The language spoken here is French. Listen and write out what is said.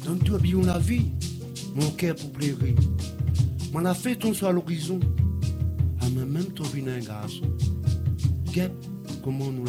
Tant que tu as bien la vie, mon cœur pour pleurer. M'en a fait ton sur l'horizon. À même toi, un garçon. Guep, comment nous